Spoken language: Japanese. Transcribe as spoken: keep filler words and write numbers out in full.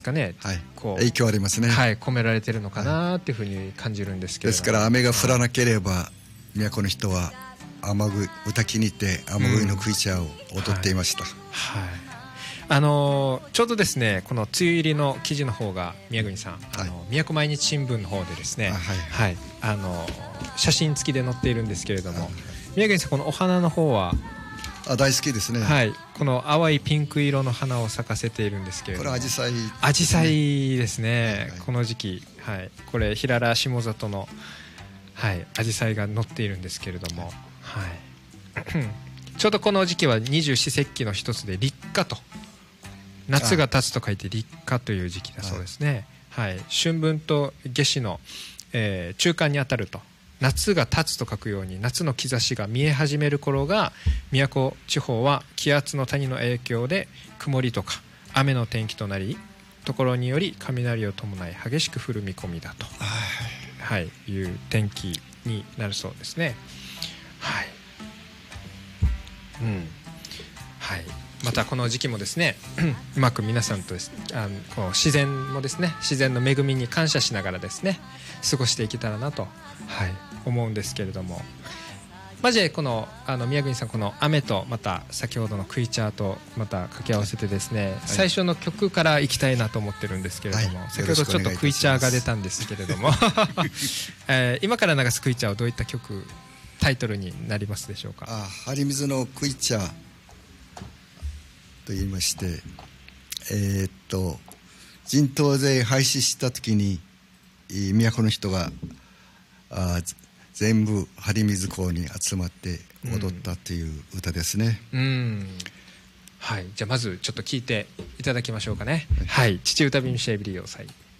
がね、 はい、 こう影響ありますね、 はい、込められているのかなっていうふうに感じるんですけれども、 ですから雨が降らなければ都の人は雨具歌気に入って雨乞いのクイチャーを踊っていました、 うん、はいはい、あのー、ちょうどですねこの梅雨入りの記事の方が宮国さん、はい、あの宮古毎日新聞の方でですね、はいはい、あのー、写真付きで載っているんですけれども、はい、宮国さんこのお花の方はあ大好きですね、 はい、この淡いピンク色の花を咲かせているんですけれども、 これアジサイ、 アジサイですね、 はい、 この時期、はい、これ平良下里の、はい、アジサイが載っているんですけれども、はい、ちょうどこの時期は二十四節気の一つで立夏と、夏が経つと書いて立夏という時期だそうですね、はいはい、春分と夏至の、えー、中間にあたると、夏が経つと書くように夏の兆しが見え始める頃が、宮古地方は気圧の谷の影響で曇りとか雨の天気となり、ところにより雷を伴い激しく降る見込みだと、はい、いう天気になるそうですね。はい、うん、はい、またこの時期もですねうまく皆さんとですあのこの自然もですね、自然の恵みに感謝しながらですね過ごしていけたらなと、はい、思うんですけれども、まずこのあの宮国さん、この雨とまた先ほどのクイチャーとまた掛け合わせてですね、はい、最初の曲からいきたいなと思ってるんですけれども、はい、先ほどちょっとクイチャーが出たんですけれども、えー、今から流すクイチャーはどういった曲タイトルになりますでしょうか。 あ、ハリミズのクイチャーと言いまして、えー、っと人頭税廃止した時に都の人があ全部張水港に集まって踊ったっていう歌ですね、 うんうん、はい、じゃあまずちょっと聞いていただきましょうかね。はい、はい、父歌ビミシェビリオ祭。